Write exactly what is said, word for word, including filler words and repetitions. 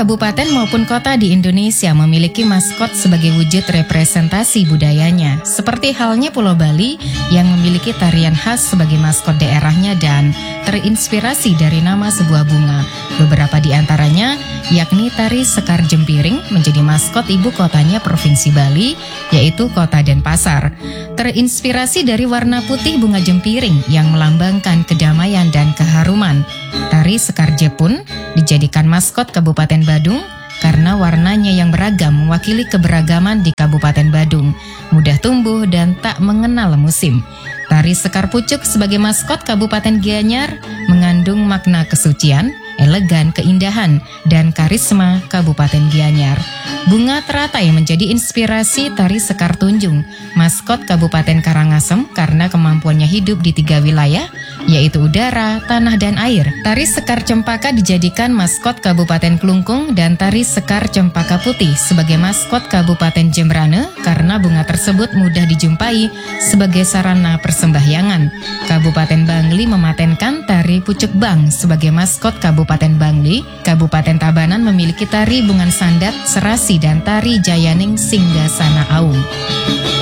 kabupaten maupun kota di Indonesia memiliki maskot sebagai wujud representasi budayanya, seperti halnya Pulau Bali yang memiliki tarian khas sebagai maskot daerahnya dan terinspirasi dari nama sebuah bunga. Beberapa di antaranya yakni tari Sekar Jempiring menjadi maskot ibu kotanya Provinsi Bali, yaitu Kota Denpasar. Terinspirasi dari warna putih bunga jempiring yang melambangkan kedamaian dan keharuman. Tari Sekar Jepun dijadikan maskot Kabupaten Badung karena warnanya yang beragam mewakili keberagaman di Kabupaten Badung, mudah tumbuh dan tak mengenal musim. Tari Sekar Pucuk sebagai maskot Kabupaten Gianyar mengandung makna kesucian, elegan, keindahan, dan karisma Kabupaten Gianyar. Bunga teratai menjadi inspirasi tari Sekar Tunjung, maskot Kabupaten Karangasem karena kemampuannya hidup di tiga wilayah, yaitu udara, tanah, dan air. Tari Sekar Cempaka dijadikan maskot Kabupaten Klungkung dan tari Sekar Cempaka Putih sebagai maskot Kabupaten Jembrane karena bunga tersebut mudah dijumpai sebagai sarana persembahyangan. Kabupaten Bangli mematenkan tari Pucuk Bang sebagai maskot Kabupaten Bangli. Kabupaten Tabanan memiliki tari Bungan Sandat, Serasi, dan tari Jayaning Singgasana Aum.